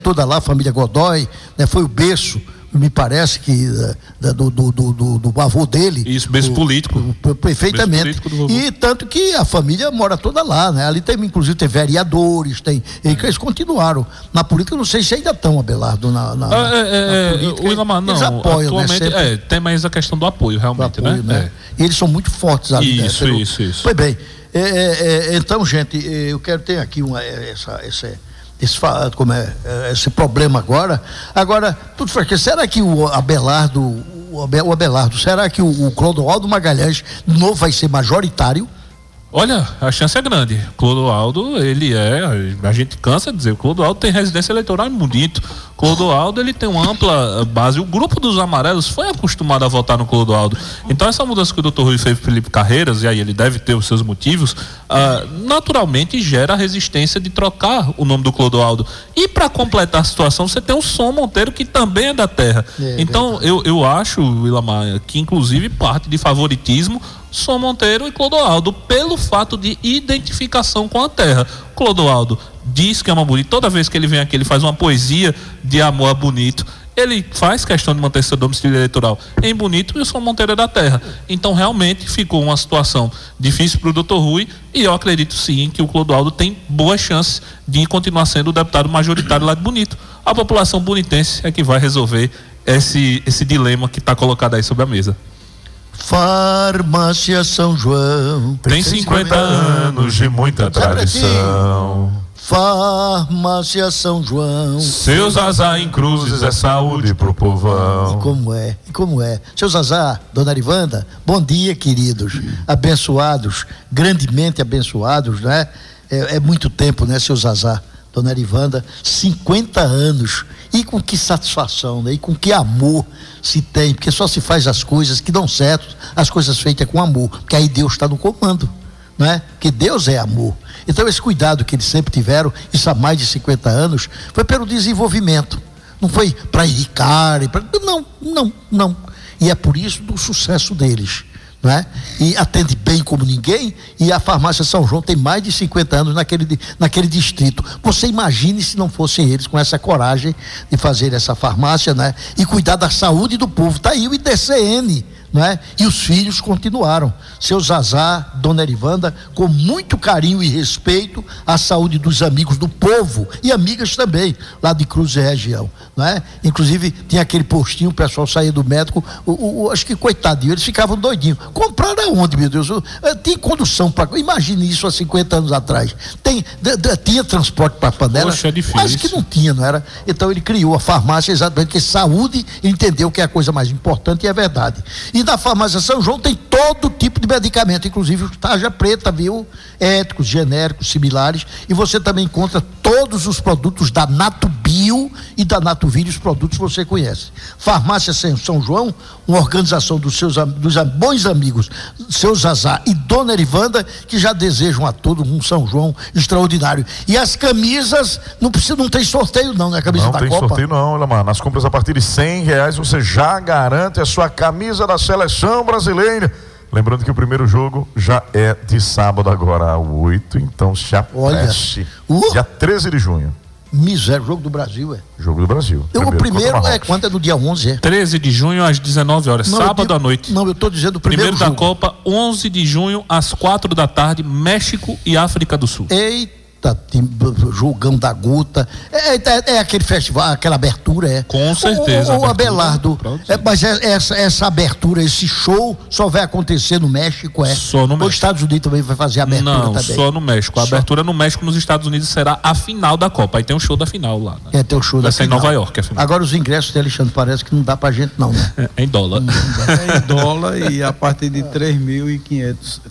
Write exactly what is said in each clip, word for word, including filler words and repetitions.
toda lá, a família Godoy, né, foi o berço, me parece que da, do, do, do, do avô dele. Isso, berço o, político. O, perfeitamente. Berço político e tanto que a família mora toda lá, né? Ali tem, inclusive, tem vereadores, tem. Eles continuaram na política, eu não sei se ainda estão, Abelardo, na, na, ah, é, na política. O Ilamar, não, eles apoiam, atualmente, né? É, tem mais a questão do apoio, realmente, do apoio, né? né? É. E eles são muito fortes ali. Isso, né? Pelo... isso, isso. Pois bem, é, é, então, gente, eu quero ter aqui uma, essa, essa Esse, como é, esse problema agora. Agora, tudo faz que será que o Abelardo, o Abelardo, será que o, o Clodoaldo Magalhães de novo vai ser majoritário? Olha, a chance é grande. Clodoaldo, ele é, a gente cansa de dizer, o Clodoaldo tem residência eleitoral em Bonito. Clodoaldo, ele tem uma ampla base. O grupo dos amarelos foi acostumado a votar no Clodoaldo. Então, essa mudança que o doutor Rui fez para Felipe Carreiras, e aí ele deve ter os seus motivos, ah, naturalmente gera a resistência de trocar o nome do Clodoaldo. E para completar a situação, você tem o Som Monteiro, que também é da terra. É, então, eu, eu acho, Ilamar, que inclusive parte de favoritismo Som Monteiro e Clodoaldo, pelo fato de identificação com a terra. Clodoaldo diz que ama Bonito, toda vez que ele vem aqui ele faz uma poesia de amor a Bonito, ele faz questão de manter seu domicílio eleitoral em Bonito, e o Som Monteiro é da terra. Então realmente ficou uma situação difícil para o doutor Rui, e eu acredito sim que o Clodoaldo tem boas chances de continuar sendo o deputado majoritário lá de Bonito. A população bonitense é que vai resolver esse, esse dilema que está colocado aí sobre a mesa. Farmácia São João tem cinquenta anos de muita tradição. Farmácia São João, seu Zazá em Cruzes é saúde pro povão. E como é, e como é. Seu Zazá, dona Arivanda, bom dia, queridos, abençoados, grandemente abençoados, né? É, é muito tempo, né, seu Zazá, dona Arivanda, cinquenta anos, e com que satisfação, né? E com que amor se tem, porque só se faz as coisas que dão certo, as coisas feitas com amor, porque aí Deus está no comando, não é? Porque Deus é amor. Então esse cuidado que eles sempre tiveram, isso há mais de cinquenta anos, foi pelo desenvolvimento, não foi para irritar, pra... não, não, não, e é por isso do sucesso deles, não é? E atende bem como ninguém, e a farmácia São João tem mais de cinquenta anos naquele, naquele distrito. Você imagine se não fossem eles com essa coragem de fazer essa farmácia, né? E cuidar da saúde do povo. Está aí o I D C N, não é? E os filhos continuaram. Seu Zazá, dona Erivanda, com muito carinho e respeito à saúde dos amigos do povo e amigas também, lá de Cruz e região, não é? Inclusive, tinha aquele postinho, o pessoal saía do médico, o, o, acho que coitadinho, eles ficavam doidinhos. Compraram aonde, meu Deus? Tem condução para. Imagine isso há cinquenta anos atrás. Tem, de, de, tinha transporte para panela? Poxa, é difícil. Mas que não tinha, não era? Então ele criou a farmácia exatamente, porque saúde, ele entendeu que é a coisa mais importante, e é verdade. E na farmácia São João tem todo tipo de medicamento, inclusive tarja preta, viu? Éticos, genéricos, similares, e você também encontra todos os produtos da Natubio e da Natuville, os produtos que você conhece. Farmácia São João, uma organização dos seus dos bons amigos, seu Zazá e dona Erivanda, que já desejam a todos um São João extraordinário. E as camisas, não precisa, não tem sorteio não, né? A camisa não da tem Copa. Sorteio não, Lamar. Nas compras a partir de cem reais você já garante a sua camisa da seleção brasileira. Lembrando que o primeiro jogo já é de sábado agora, oito, então se apresse. Uh, dia treze de junho. Miséria, jogo do Brasil, é. Jogo do Brasil. Eu, o primeiro é quando é no dia onze, é. treze de junho às dezenove horas, não, sábado digo, à noite. Não, eu estou dizendo o primeiro, primeiro jogo. da Copa, onze de junho às quatro da tarde, México e África do Sul. Eita, tem jogão da Guta, é, é, é aquele festival, aquela abertura, é. Com certeza. O, o Abelardo, é, mas é, essa, essa abertura, esse show só vai acontecer no México, é? Só no México. Os Estados Unidos também vai fazer a abertura não, também? Só no México. A só. abertura no México, nos Estados Unidos será a final da Copa. Aí tem um show da final lá. Né? É, tem o show vai da ser final. em Nova York, a final. Agora os ingressos de Alexandre parece que não dá pra gente não, né? É em dólar. É em dólar e a partir de três mil e quinhentos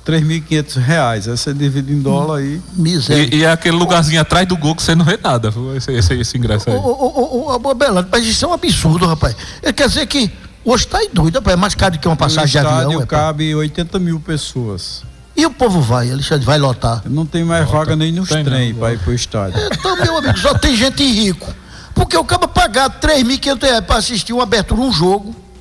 reais. Essa é dividida em dólar aí. Miséria. E, e é aquele lugarzinho atrás do gol que você não vê nada, esse, esse, esse ingresso aí. Ô, ô, ô, ô, Abelardo, mas isso é um absurdo, rapaz. Quer dizer que hoje tá doido, rapaz, é mais caro do que uma passagem de avião. O estádio cabe oitenta mil pessoas. E o povo vai, Alexandre, vai lotar? Não tem mais Lota. vaga nem nos trem para ir pro estádio. Então, meu amigo, só tem gente rico. Porque o cara pagar três mil e quinhentos reais para assistir uma abertura, um jogo.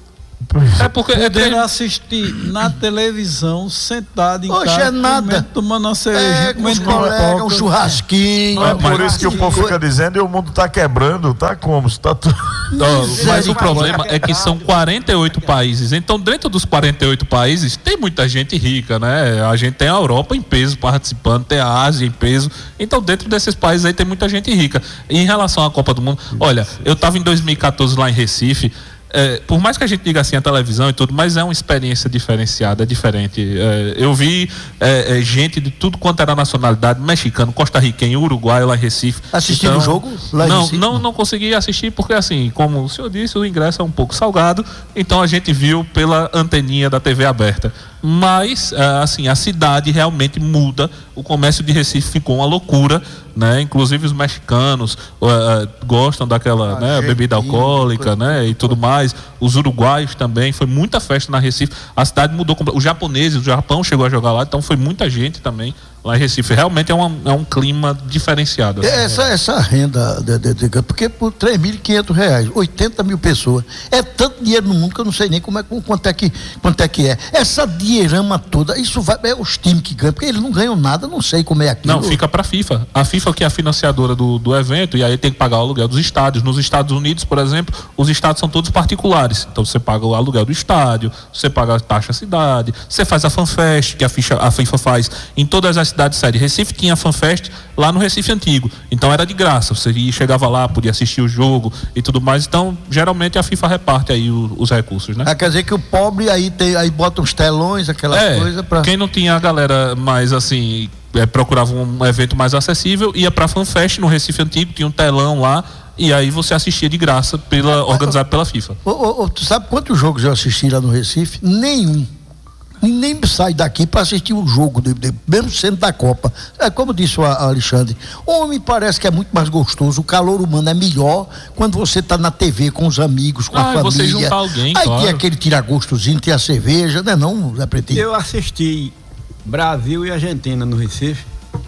É porque é poder treino... assistir na televisão, sentado em Oxe, casa, é nada. comendo, tomando uma cervejinha, É, com comendo os uma colegas, um coca. churrasquinho. É Ah, por mas- isso que o povo fica dizendo e o mundo tá quebrando, tá como? Tá tudo. Não, mas o problema é que são quarenta e oito países. Então, dentro dos quarenta e oito países, tem muita gente rica, né? A gente tem a Europa em peso participando, tem a Ásia em peso. Então, dentro desses países aí tem muita gente rica. E em relação à Copa do Mundo, olha, eu estava em dois mil e quatorze lá em Recife. É, por mais que a gente diga assim a televisão e tudo, mas é uma experiência diferenciada, é diferente. É, eu vi é, é, gente de tudo quanto era nacionalidade, mexicano, costarriquenho, uruguaio lá em Recife. Assistindo Então, o jogo lá em não, Recife? Não, não consegui assistir porque assim, como o senhor disse, o ingresso é um pouco salgado, então a gente viu pela anteninha da T V aberta. Mas, assim, a cidade realmente muda, o comércio de Recife ficou uma loucura, né? Inclusive os mexicanos uh, gostam daquela Ah, né, bebida alcoólica, né? E tudo mais. Os uruguaios também, foi muita festa na Recife. A cidade mudou, os japoneses, o Japão chegou a jogar lá, então foi muita gente também lá em Recife. Realmente é, uma, é um clima diferenciado. Assim. Essa, essa renda, de, de, de, porque por três mil e quinhentos reais, oitenta mil pessoas, é tanto dinheiro no mundo que eu não sei nem como é, quanto, é que, quanto é que é. Essa dinheirama toda, isso vai, é os times que ganham, porque eles não ganham nada, não sei como é aquilo. Não, fica para a FIFA. A FIFA que é a financiadora do, do evento, e aí tem que pagar o aluguel dos estádios. Nos Estados Unidos, por exemplo, os estádios são todos particulares. Então você paga o aluguel do estádio, você paga a taxa cidade, você faz a FanFest, que a, ficha, a FIFA faz em todas as cidades sérias. Recife tinha a FanFest lá no Recife Antigo, então era de graça, você chegava lá, podia assistir o jogo e tudo mais, então geralmente a FIFA reparte aí o, os recursos, né? Ah, quer dizer que o pobre aí, tem, aí bota uns telões, aquelas é, coisas pra... Quem não tinha a galera mais assim, é, procurava um evento mais acessível, ia pra FanFest no Recife Antigo, tinha um telão lá, e aí você assistia de graça, pela, organizado pela FIFA. Ô, ô, ô, tu sabe quantos jogos eu assisti lá no Recife? Nenhum. E nem sai daqui para assistir o jogo, de, de, mesmo sendo da Copa. É como disse o Alexandre, homem parece que é muito mais gostoso, o calor humano é melhor quando você está na T V com os amigos, com ah, a família. Você juntar alguém, aí claro. tem aquele tiragostozinho, tem a cerveja, né não, Zé Pretinho? Eu assisti Brasil e Argentina no Recife.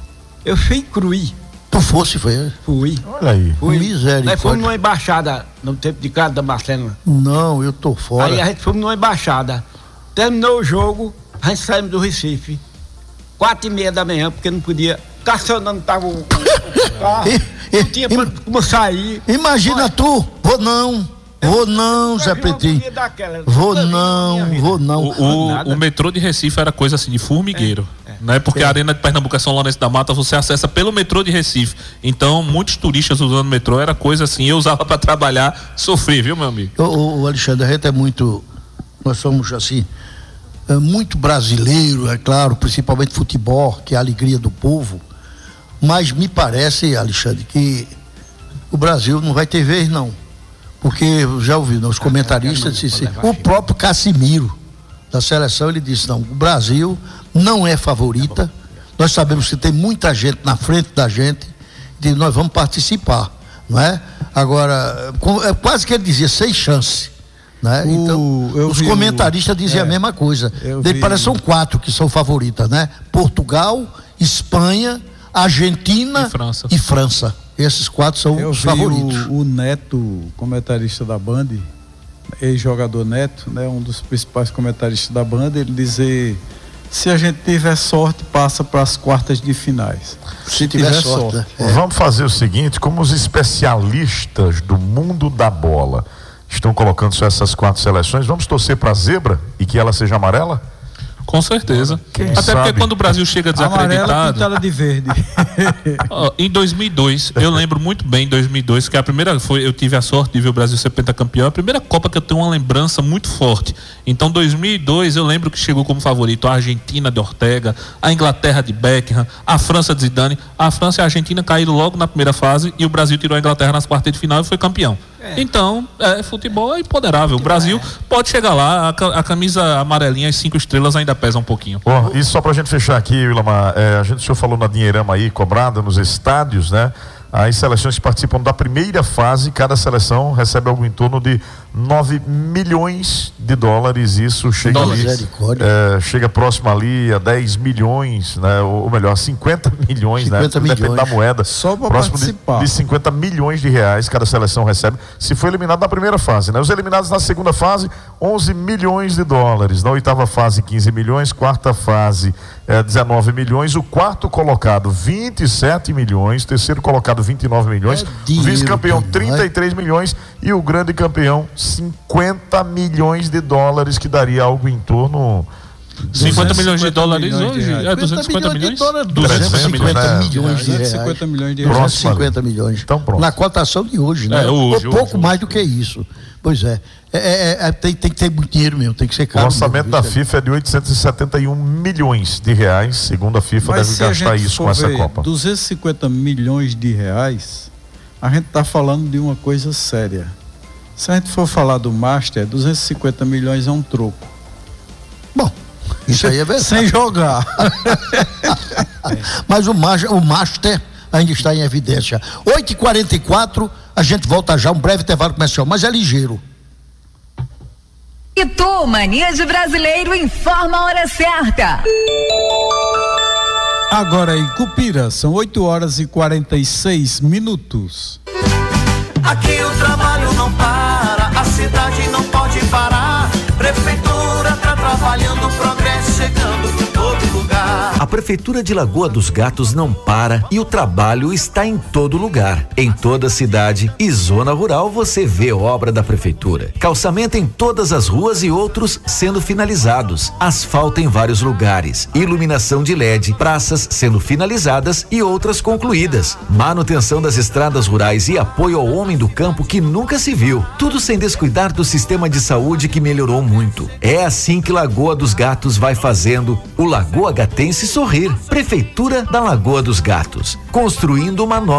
Eu fui cruí. Tu fosse, foi? Fui. Olha aí. Fui. Misericórdia. Nós fomos numa embaixada no tempo de casa da Marcela. Não, eu tô fora. Aí a gente fomos numa embaixada. Terminou o jogo, a gente saímos do Recife. Quatro e meia da manhã, porque não podia. Cacionando tava o, o carro. Não tinha pra, como sair. Imagina. Olha, tu, vou não. Vou não, Zé Pretinho. Vou não, vou não. O, o, o metrô de Recife era coisa assim de formigueiro, é, é. né? Porque é. a Arena de Pernambuco é São Lourenço da Mata, você acessa pelo metrô de Recife. Então, muitos turistas usando o metrô, era coisa assim, eu usava para trabalhar, sofri, viu, meu amigo? O, o Alexandre, a gente é muito, nós somos assim, é muito brasileiro, é claro, principalmente futebol, que é a alegria do povo, mas me parece, Alexandre, que o Brasil não vai ter vez, não. Porque já ouvi, os comentaristas disseram, o próprio Casimiro da seleção, ele disse, não, o Brasil não é favorita, nós sabemos que tem muita gente na frente da gente, e nós vamos participar, não é? Agora, é quase que ele dizia, sem chance, né? O, então, os comentaristas o, diziam é, a mesma coisa, Daí parece são quatro que são favoritas, né? Portugal, Espanha, Argentina e França. E França. Esses quatro são eu os vi favoritos. O, o Neto, comentarista da Band, ex-jogador Neto, né, um dos principais comentaristas da Band, ele dizer: se a gente tiver sorte, passa para as quartas de finais. Se, se tiver, tiver sorte. sorte. É. Vamos fazer o seguinte: como os especialistas do mundo da bola estão colocando só essas quatro seleções, vamos torcer para a zebra e que ela seja amarela? Com certeza. Quem Até sabe? Porque quando o Brasil chega desacreditado. Amarela de verde. Ó, em dois mil e dois, eu lembro muito bem, em dois mil e dois, que a primeira foi, eu tive a sorte de ver o Brasil ser pentacampeão, a primeira Copa que eu tenho uma lembrança muito forte. Então, dois mil e dois, eu lembro que chegou como favorito a Argentina de Ortega, a Inglaterra de Beckham, a França de Zidane. A França e a Argentina caíram logo na primeira fase e o Brasil tirou a Inglaterra nas quartas de final e foi campeão. É. Então, é, futebol é imponderável. O Brasil é. pode chegar lá, a, a camisa amarelinha, as cinco estrelas ainda pesa um pouquinho. Oh, e só pra gente fechar aqui, Willamar, é, a gente, o senhor falou na dinheirama aí, cobrada nos estádios, né? As seleções que participam da primeira fase, cada seleção recebe algo em torno de nove milhões de dólares, isso chega ali, é, chega próximo ali a dez milhões, né? Ou melhor, cinquenta milhões, cinquenta né? milhões. Depende da moeda. Só para próximo participar. De, de cinquenta milhões de reais cada seleção recebe, se for eliminado na primeira fase, né? Os eliminados na segunda fase, onze milhões de dólares, na oitava fase quinze milhões, quarta fase é, dezenove milhões, o quarto colocado vinte e sete milhões, terceiro colocado vinte e nove milhões, é o vice-campeão dinheiro, trinta e três milhões e o grande campeão cinquenta milhões de dólares, que daria algo em torno cinquenta milhões de dólares milhões hoje? de É duzentos e cinquenta milhões? duzentos e cinquenta milhões de reais. duzentos e cinquenta milhões de duzentos e reais. cinquenta milhões. Então, pronto. Na cotação de hoje, né? É, hoje, Ou pouco hoje, mais hoje. do que isso. Pois é. É, é, é tem, tem que ter muito dinheiro mesmo, tem que ser O caro. orçamento mesmo, da isso FIFA é de oitocentos e setenta e um milhões de reais, segundo a FIFA. Mas deve se a gastar gente isso for com essa ver Copa. duzentos e cinquenta milhões de reais, a gente está falando de uma coisa séria. Se a gente for falar do Master, duzentos e cinquenta milhões é um troco. Bom, isso aí é verdade. Sem jogar. Mas o Master, o Master ainda está em evidência. oito e quarenta e quatro, a gente volta já, um breve intervalo comercial, mas é ligeiro. E tu, Mania de Brasileiro, informa a hora certa. Agora em Cupira, são oito horas e quarenta e seis minutos. Aqui o trabalho não para, a cidade não pode parar. Prefeitura tá trabalhando, progresso chegando em todo lugar. A Prefeitura de Lagoa dos Gatos não para e o trabalho está em todo lugar. Em toda a cidade e zona rural você vê obra da Prefeitura. Calçamento em todas as ruas e outros sendo finalizados. Asfalto em vários lugares. Iluminação de L E D, praças sendo finalizadas e outras concluídas. Manutenção das estradas rurais e apoio ao homem do campo que nunca se viu. Tudo sem descuidar do sistema de saúde que melhorou muito. É assim que Lagoa dos Gatos vai fazendo o Lagoa Gatense sorrir. Prefeitura da Lagoa dos Gatos, construindo uma nova